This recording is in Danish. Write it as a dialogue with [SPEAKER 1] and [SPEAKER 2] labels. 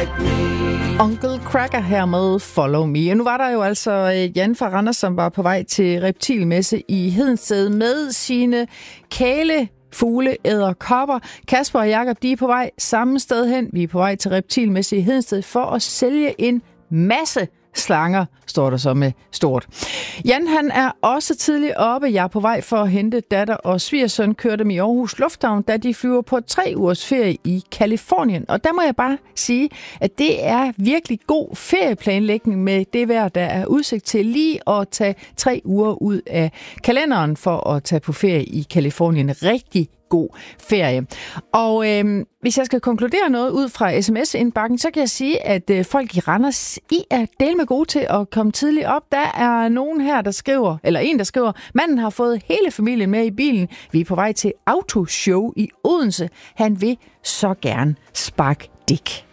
[SPEAKER 1] Uncle Cracker her med Follow Me. Og nu var der jo altså Jan fra Randers, som var på vej til reptilmesse i Hedensted med sine kælefugle, edderkopper. Kasper og Jakob, de er på vej samme sted hen. Vi er på vej til reptilmesse i Hedensted for at sælge en masse slanger, står der så med stort. Jan, han er også tidligt oppe. Jeg er på vej for at hente datter og svigersøn, kører dem i Aarhus Lufthavn, da de flyver på 3 ugers ferie i Kalifornien. Og der må jeg bare sige, at det er virkelig god ferieplanlægning med det vejr, der er udsigt til lige at tage 3 uger ud af kalenderen for at tage på ferie i Kalifornien. Rigtig god ferie. Og hvis jeg skal konkludere noget ud fra sms-indbakken, så kan jeg sige, at folk i Randers, I er del med gode til at komme tidligt op. Der er nogen her, der skriver, eller en, der skriver, manden har fået hele familien med i bilen. Vi er på vej til autoshow i Odense. Han vil så gerne sparke dæk.